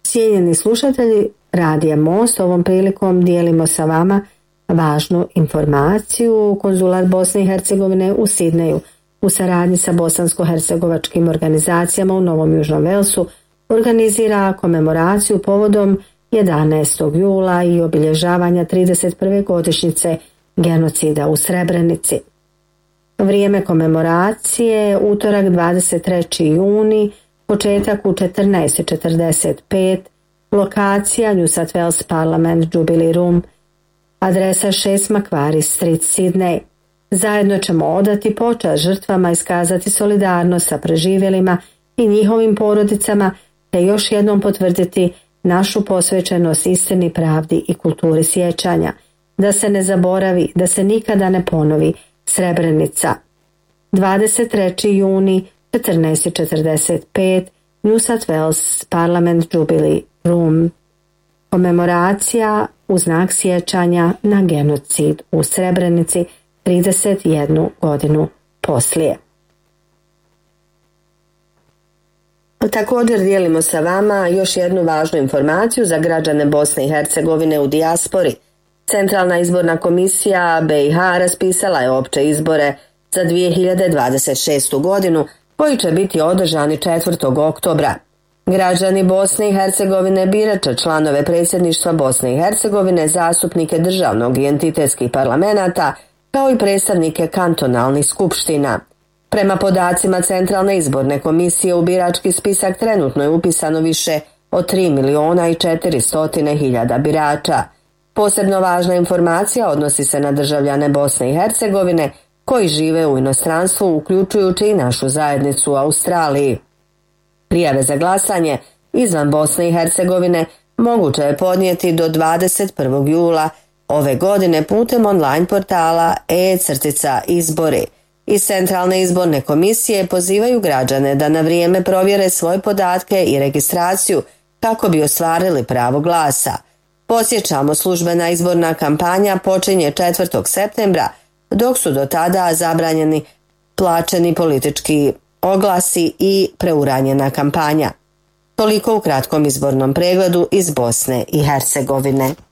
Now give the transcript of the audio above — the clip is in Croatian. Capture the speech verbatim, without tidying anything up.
Cijenjeni slušatelji Radija Most, ovom prilikom dijelimo sa vama važnu informaciju. Konzulat Bosne i Hercegovine u Sidneju u saradnji sa bosansko-hercegovačkim organizacijama u Novom Južnom Velsu organizira komemoraciju povodom jedanaestog jula i obilježavanja trideset prve godišnjice genocida u Srebrenici. Vrijeme komemoracije utorak dvadeset treći juni, početak u četrnaest četrdeset pet, lokacija New South Wales Parliament Jubilee Room, adresa šest Macquarie Street, Sydney. Zajedno ćemo odati počast žrtvama, iskazati solidarnost sa preživjelima i njihovim porodicama, te još jednom potvrditi našu posvećenost istini, pravdi i kulturi sjećanja. Da se ne zaboravi, da se nikada ne ponovi Srebrenica. dvadeset treći juni, četrnaest četrdeset pet, New South Wales Parliament Jubilee Room. Komemoracija u znak sjećanja na genocid u Srebrenici trideset jednu godinu poslije. Također dijelimo sa vama još jednu važnu informaciju za građane Bosne i Hercegovine u dijaspori. Centralna izborna komisija B i H raspisala je opće izbore za dvije hiljade dvadeset šestu godinu koji će biti održani četvrtog oktobra. Građani Bosne i Hercegovine birat će članove predsjedništva Bosne i Hercegovine, zastupnike državnog i entitetskih parlamenata, kao i predstavnike kantonalnih skupština. Prema podacima Centralne izborne komisije u birački spisak trenutno je upisano više od tri miliona i četiristo hiljada birača. Posebno važna informacija odnosi se na državljane Bosne i Hercegovine koji žive u inostranstvu, uključujući i našu zajednicu u Australiji. Prijave za glasanje izvan Bosne i Hercegovine moguće je podnijeti do dvadeset prvog jula ove godine putem online portala e-izbori. Iz Centralne izborne komisije pozivaju građane da na vrijeme provjere svoje podatke i registraciju kako bi ostvarili pravo glasa. Podsjećamo, službena izborna kampanja počinje četvrtog septembra, dok su do tada zabranjeni plaćeni politički oglasi i preuranjena kampanja. Toliko u kratkom izbornom pregledu iz Bosne i Hercegovine.